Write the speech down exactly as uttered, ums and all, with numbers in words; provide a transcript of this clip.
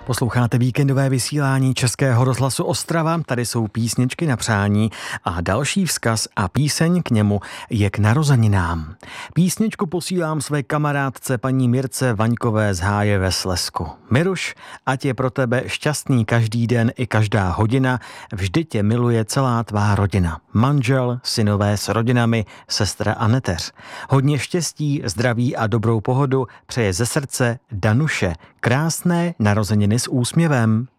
Posloucháte víkendové vysílání Českého rozhlasu Ostrava, tady jsou písničky na přání a další vzkaz a píseň k němu je k narozeninám. Písničku posílám své kamarádce paní Mirce Vaňkové z Háje ve Slezsku. Miruš, ať je pro tebe šťastný každý den i každá hodina, vždy tě miluje celá tvá rodina. Manžel, synové s rodinami, sestra a neteř. Hodně štěstí, zdraví a dobrou pohodu přeje ze srdce Danuše. Krásné narozeniny s úsměvem.